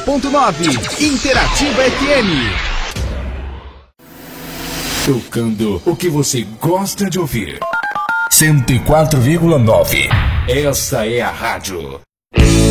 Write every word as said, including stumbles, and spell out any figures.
ponto nove. Interativa F M. Tocando o que você gosta de ouvir. cento e quatro vírgula nove. Essa é a rádio